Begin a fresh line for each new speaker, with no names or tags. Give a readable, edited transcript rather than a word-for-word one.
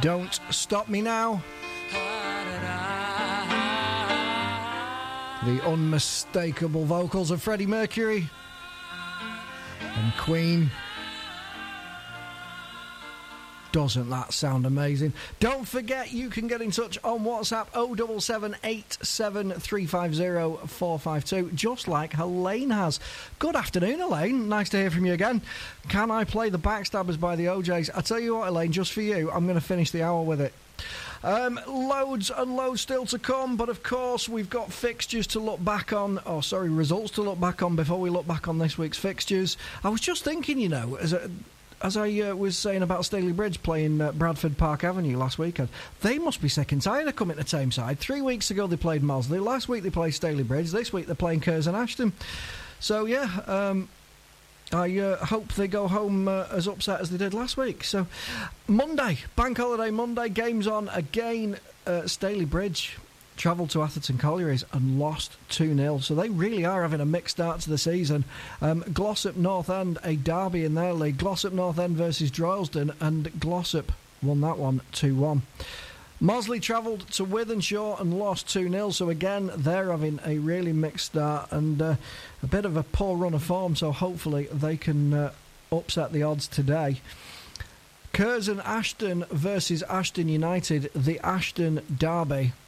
Don't Stop Me Now. The unmistakable vocals of Freddie Mercury and Queen. Doesn't that sound amazing? Don't forget you can get in touch on WhatsApp 07787350452, just like Helene has. Good afternoon, Elaine. Nice to hear from you again. Can I play the Backstabbers by the OJs? I tell you what, Elaine, just for you, I'm going to finish the hour with it. Loads and loads still to come, but of course we've got fixtures to look back on, results to look back on before we look back on this week's fixtures. I was just thinking, you know, as I was saying about Staley Bridge playing Bradford Park Avenue last weekend, they must be sick and tired of coming to Tameside. 3 weeks ago they played Mosley, last week they played Staley Bridge, this week they're playing Curzon Ashton. So yeah, I hope they go home as upset as they did last week. So Monday, Bank Holiday Monday, games on again. Staley Bridge travelled to Atherton Collieries and lost 2-0. So they really are having a mixed start to the season. Glossop North End, a derby in their league. Glossop North End versus Droylsden, and Glossop won that one 2-1. Mosley travelled to Wythenshawe and lost 2-0, so again they're having a really mixed start and a bit of a poor run of form, so hopefully they can upset the odds today. Curzon Ashton versus Ashton United, the Ashton derby.